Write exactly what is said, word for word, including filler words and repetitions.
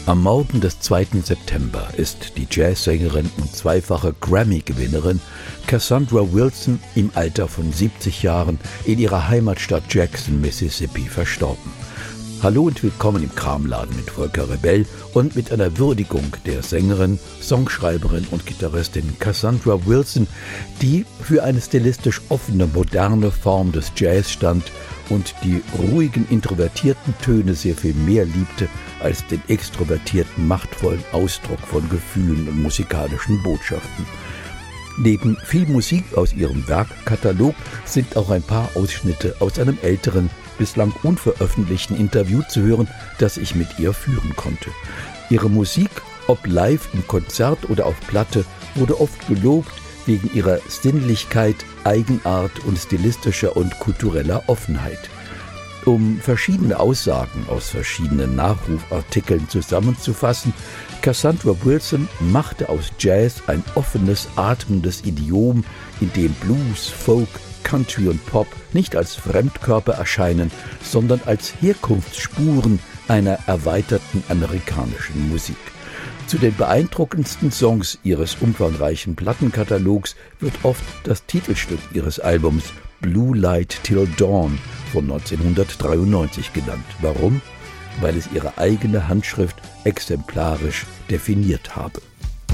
Am Morgen des zweiten September ist die Jazzsängerin und zweifache Grammy-Gewinnerin Cassandra Wilson im Alter von siebzig Jahren in ihrer Heimatstadt Jackson, Mississippi, verstorben. Hallo und willkommen im Kramladen mit Volker Rebell und mit einer Würdigung der Sängerin, Songschreiberin und Gitarristin Cassandra Wilson, die für eine stilistisch offene, moderne Form des Jazz stand und die ruhigen, introvertierten Töne sehr viel mehr liebte als den extrovertierten, machtvollen Ausdruck von Gefühlen und musikalischen Botschaften. Neben viel Musik aus ihrem Werkkatalog sind auch ein paar Ausschnitte aus einem älteren, bislang unveröffentlichten Interview zu hören, das ich mit ihr führen konnte. Ihre Musik, ob live im Konzert oder auf Platte, wurde oft gelobt wegen ihrer Sinnlichkeit, Eigenart und stilistischer und kultureller Offenheit. Um verschiedene Aussagen aus verschiedenen Nachrufartikeln zusammenzufassen, Cassandra Wilson machte aus Jazz ein offenes, atmendes Idiom, in dem Blues, Folk, Country und Pop nicht als Fremdkörper erscheinen, sondern als Herkunftsspuren einer erweiterten amerikanischen Musik. Zu den beeindruckendsten Songs ihres umfangreichen Plattenkatalogs wird oft das Titelstück ihres Albums Blue Light Till Dawn von neunzehnhundertdreiundneunzig genannt. Warum? Weil es ihre eigene Handschrift exemplarisch definiert habe.